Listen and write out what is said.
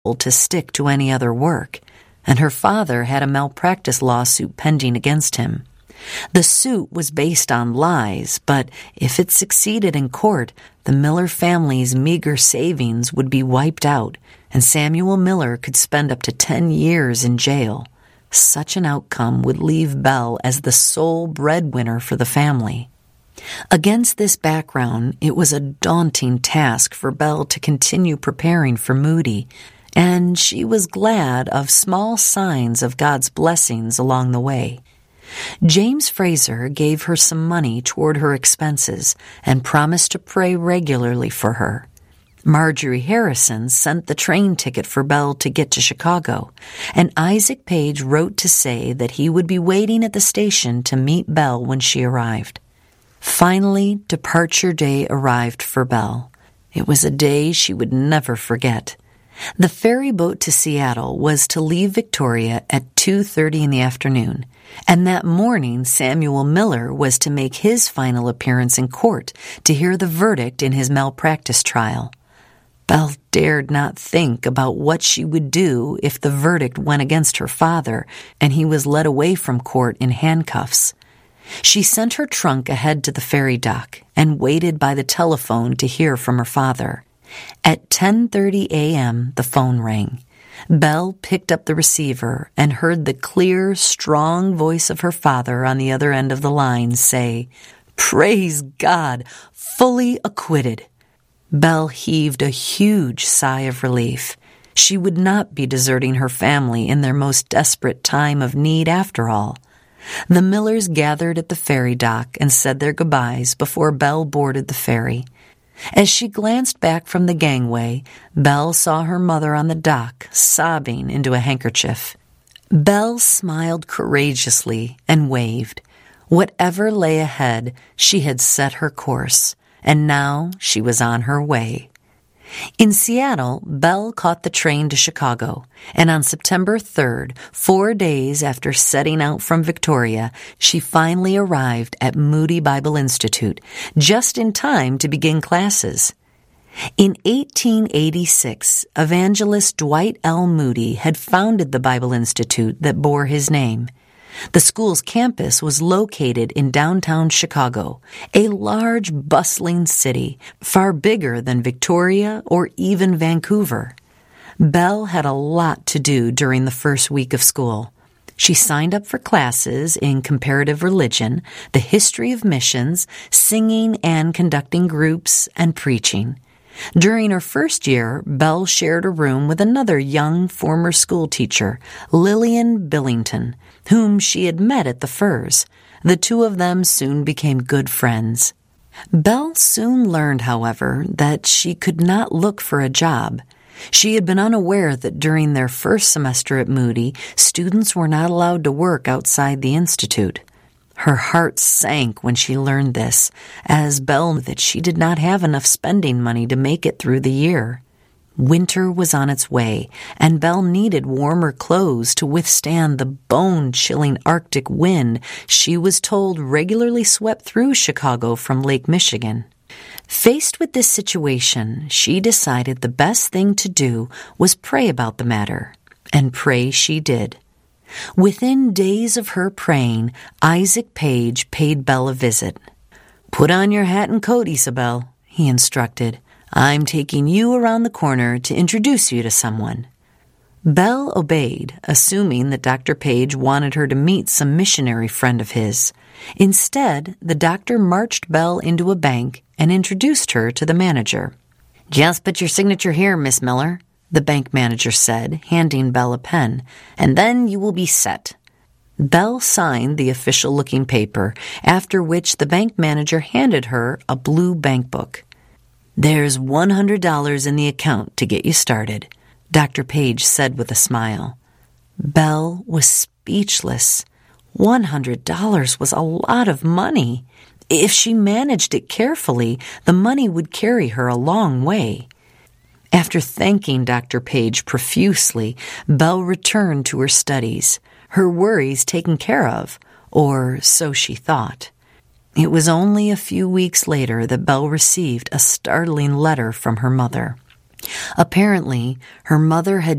to stick to any other work, and her father had a malpractice lawsuit pending against him. The suit was based on lies, but if it succeeded in court, the Miller family's meager savings would be wiped out, and Samuel Miller could spend up to 10 years in jail. Such an outcome would leave Belle as the sole breadwinner for the family. Against this background, it was a daunting task for Belle to continue preparing for Moody, and she was glad of small signs of God's blessings along the way. James Fraser gave her some money toward her expenses and promised to pray regularly for her. Marjorie Harrison sent the train ticket for Belle to get to Chicago, and Isaac Page wrote to say that he would be waiting at the station to meet Belle when she arrived. Finally, departure day arrived for Belle. It was a day she would never forget. The ferry boat to Seattle was to leave Victoria at 2:30 in the afternoon, and that morning Samuel Miller was to make his final appearance in court to hear the verdict in his malpractice trial. Belle dared not think about what she would do if the verdict went against her father and he was led away from court in handcuffs. She sent her trunk ahead to the ferry dock and waited by the telephone to hear from her father. At 10:30 a.m., the phone rang. Belle picked up the receiver and heard the clear, strong voice of her father on the other end of the line say, "Praise God, fully acquitted." Belle heaved a huge sigh of relief. She would not be deserting her family in their most desperate time of need after all. The Millers gathered at the ferry dock and said their goodbyes before Belle boarded the ferry. As she glanced back from the gangway, Belle saw her mother on the dock, sobbing into a handkerchief. Belle smiled courageously and waved. Whatever lay ahead, she had set her course, and now she was on her way. In Seattle, Belle caught the train to Chicago, and on September 3rd, 4 days after setting out from Victoria, she finally arrived at Moody Bible Institute, just in time to begin classes. In 1886, evangelist Dwight L. Moody had founded the Bible Institute that bore his name. The school's campus was located in downtown Chicago, a large, bustling city, far bigger than Victoria or even Vancouver. Belle had a lot to do during the first week of school. She signed up for classes in comparative religion, the history of missions, singing and conducting groups, and preaching. During her first year, Belle shared a room with another young former school teacher, Lillian Billington, whom she had met at the Firs. The two of them soon became good friends. Belle soon learned, however, that she could not look for a job. She had been unaware that during their first semester at Moody, students were not allowed to work outside the institute. Her heart sank when she learned this, as Belle knew that she did not have enough spending money to make it through the year. Winter was on its way, and Belle needed warmer clothes to withstand the bone-chilling Arctic wind she was told regularly swept through Chicago from Lake Michigan. Faced with this situation, she decided the best thing to do was pray about the matter, and pray she did. Within days of her praying, Isaac Page paid Belle a visit. "Put on your hat and coat, Isabel," he instructed. "I'm taking you around the corner to introduce you to someone." Belle obeyed, assuming that Dr. Page wanted her to meet some missionary friend of his. Instead, the doctor marched Belle into a bank and introduced her to the manager. "Just put your signature here, Miss Miller," the bank manager said, handing Belle a pen, "and then you will be set." Belle signed the official-looking paper, after which the bank manager handed her a blue bank book. "There's $100 in the account to get you started," Dr. Page said with a smile. Belle was speechless. $100 was a lot of money. If she managed it carefully, the money would carry her a long way. After thanking Dr. Page profusely, Belle returned to her studies, her worries taken care of, or so she thought. It was only a few weeks later that Belle received a startling letter from her mother. Apparently, her mother had